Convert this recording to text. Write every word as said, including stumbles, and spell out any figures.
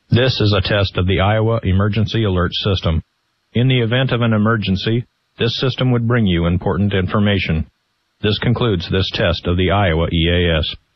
This is a test of the Iowa Emergency Alert System. In the event of an emergency, this system would bring you important information. This concludes this test of the Iowa E A S.